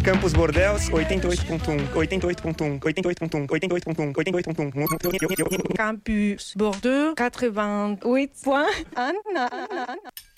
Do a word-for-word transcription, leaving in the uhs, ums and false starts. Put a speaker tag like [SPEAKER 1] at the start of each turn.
[SPEAKER 1] Campus Bordeaux, oitenta e oito ponto um, oitenta e oito ponto um, oitenta e oito ponto um, oitenta e oito ponto um, oitenta e oito ponto um.
[SPEAKER 2] Campus Bordeaux, quatre-vingt-huit point un.